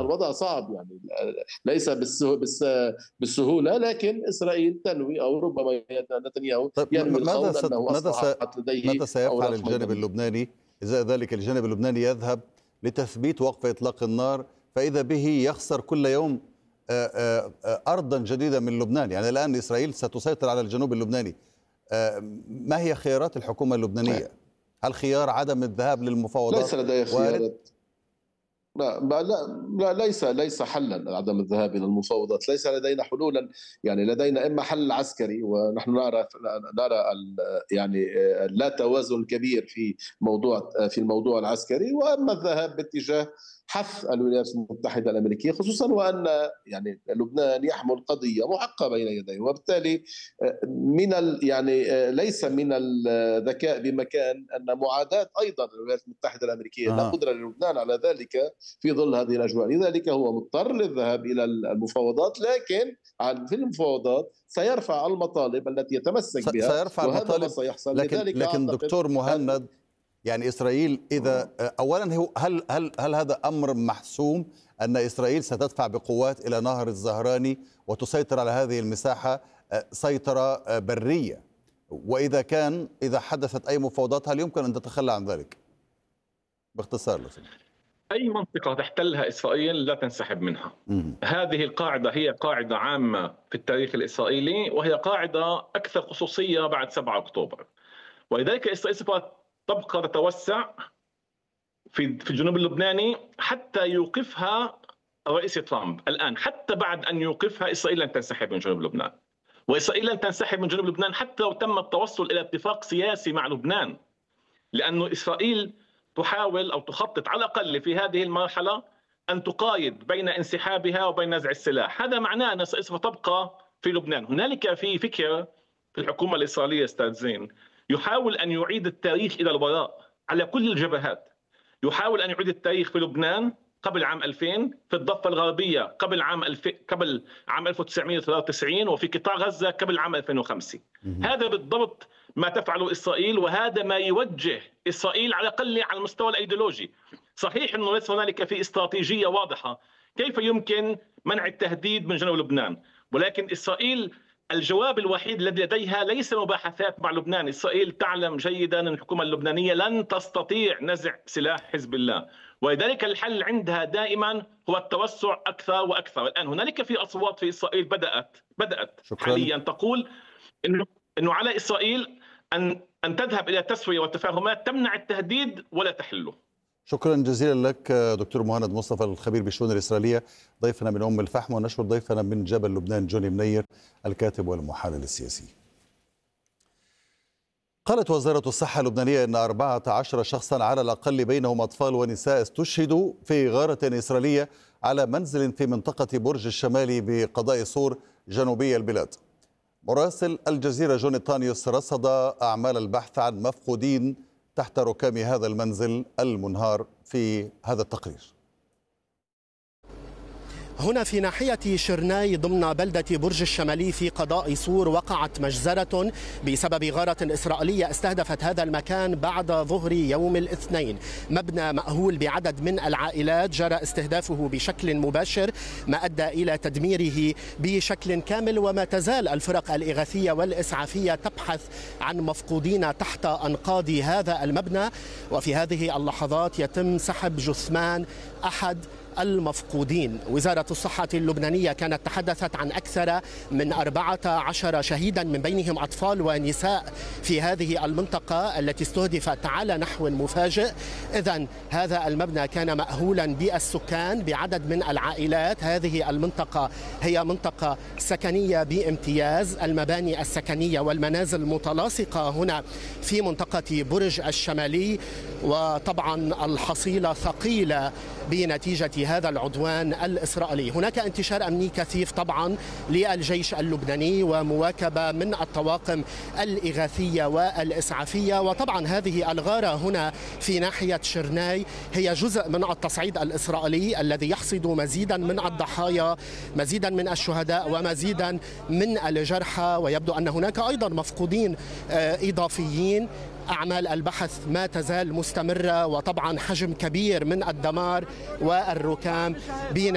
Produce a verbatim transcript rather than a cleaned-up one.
الوضع صعب يعني، ليس بالسهولة، لكن إسرائيل تنوي أو ربما نتنياهو طيب ينوي ماذا الخوض ست... أنه ماذا س... أصبحت لديه ماذا سيفعل أوراق الجانب ميدانية. اللبناني إذا ذلك الجانب اللبناني يذهب لتثبيت وقف إطلاق النار، فإذا به يخسر كل يوم أرضا جديدة من لبنان؟ يعني الآن إسرائيل ستسيطر على الجنوب اللبناني. ما هي خيارات الحكومة اللبنانية؟ هل خيار عدم الذهاب للمفاوضات ليس لدي وارد؟ خيارات. لا لا لا ليس ليس حلا عدم الذهاب الى المفاوضات، ليس لدينا حلولا، يعني لدينا اما حل عسكري، ونحن نرى نرى يعني لا توازن كبير في موضوع في الموضوع العسكري، واما الذهاب باتجاه حث الولايات المتحده الامريكيه، خصوصا وان يعني لبنان يحمل قضيه معقده بين يديه، وبالتالي من ال يعني ليس من الذكاء بمكان ان معاداه ايضا الولايات المتحده الامريكيه، لا آه. قدره للبنان على ذلك في ظل هذه الاجواء، لذلك هو مضطر للذهاب الى المفاوضات، لكن في المفاوضات سيرفع المطالب التي يتمسك بها، سيرفع وهذا ما المطالب. سيحصل. لكن لذلك لكن دكتور مهند، يعني إسرائيل إذا أولا هو هل هل هل هذا أمر محسوم أن إسرائيل ستدفع بقوات إلى نهر الزهراني وتسيطر على هذه المساحة سيطرة برية؟ وإذا كان إذا حدثت أي مفاوضات هل يمكن أن تتخلى عن ذلك؟ باختصار لسنا. أي منطقة تحتلها إسرائيل لا تنسحب منها. مم. هذه القاعدة هي قاعدة عامة في التاريخ الإسرائيلي، وهي قاعدة أكثر خصوصية بعد سبعة أكتوبر، ولذلك إسرائيل تبقى تتوسع في في الجنوب اللبناني حتى يوقفها الرئيس ترامب. الآن حتى بعد أن يوقفها إسرائيل لن تنسحب من جنوب لبنان، وإسرائيل لن تنسحب من جنوب لبنان حتى لو تم التوصل إلى اتفاق سياسي مع لبنان، لأنه إسرائيل تحاول أو تخطط على الأقل في هذه المرحلة أن تقايد بين انسحابها وبين نزع السلاح. هذا معناه أن إسرائيل تبقى في لبنان. هنالك في فكر في الحكومة الإسرائيلية أستاذ زين يحاول أن يعيد التاريخ إلى الوراء على كل الجبهات. يحاول أن يعيد التاريخ في لبنان قبل عام ألفين، في الضفة الغربية قبل عام الف... قبل عام ألف وتسعمئة وثلاثة وتسعين، وفي قطاع غزة قبل عام ألفين وخمسة. هذا بالضبط ما تفعله إسرائيل، وهذا ما يوجه إسرائيل على الأقل على المستوى الأيديولوجي. صحيح أنه ليس هنالك في استراتيجية واضحة كيف يمكن منع التهديد من جنوب لبنان، ولكن إسرائيل الجواب الوحيد الذي لديها ليس مباحثات مع لبنان. إسرائيل تعلم جيدا أن الحكومة اللبنانية لن تستطيع نزع سلاح حزب الله، ولذلك الحل عندها دائما هو التوسع أكثر وأكثر. الآن هنالك في أصوات في إسرائيل بدأت بدأت شكراً. حاليا تقول إنه إنه على إسرائيل أن أن تذهب إلى تسوية والتفاهمات تمنع التهديد ولا تحله. شكرا جزيلا لك دكتور مهند مصطفى الخبير بالشؤون الإسرائيلية، ضيفنا من أم الفحم، ونشكر ضيفنا من جبل لبنان جوني منير الكاتب والمحلل السياسي. قالت وزارة الصحة اللبنانية أن أربعة عشر شخصا على الأقل بينهم أطفال ونساء استشهدوا في غارة إسرائيلية على منزل في منطقة برج الشمالي بقضاء صور جنوبي البلاد. مراسل الجزيرة جوني طانيوس رصد أعمال البحث عن مفقودين تحت ركام هذا المنزل المنهار في هذا التقرير. هنا في ناحية شرناي ضمن بلدة برج الشمالي في قضاء صور وقعت مجزرة بسبب غارة إسرائيلية استهدفت هذا المكان بعد ظهر يوم الاثنين. مبنى مأهول بعدد من العائلات جرى استهدافه بشكل مباشر، ما أدى إلى تدميره بشكل كامل، وما تزال الفرق الإغاثية والإسعافية تبحث عن مفقودين تحت أنقاض هذا المبنى. وفي هذه اللحظات يتم سحب جثمان أحد المفقودين. وزارة الصحة اللبنانية كانت تحدثت عن أكثر من أربعة عشر شهيدا من بينهم أطفال ونساء في هذه المنطقة التي استهدفت على نحو مفاجئ. إذن هذا المبنى كان مأهولا بالسكان بعدد من العائلات. هذه المنطقة هي منطقة سكنية بامتياز، المباني السكنية والمنازل متلاصقة هنا في منطقة برج الشمالي، وطبعا الحصيلة ثقيلة بنتيجة هذا العدوان الإسرائيلي. هناك انتشار أمني كثيف طبعا للجيش اللبناني ومواكبة من الطواقم الإغاثية والإسعافية. وطبعا هذه الغارة هنا في ناحية شرناي هي جزء من التصعيد الإسرائيلي الذي يحصد مزيدا من الضحايا، مزيدا من الشهداء ومزيدا من الجرحى، ويبدو أن هناك أيضا مفقودين إضافيين. أعمال البحث ما تزال مستمرة، وطبعا حجم كبير من الدمار والركام بين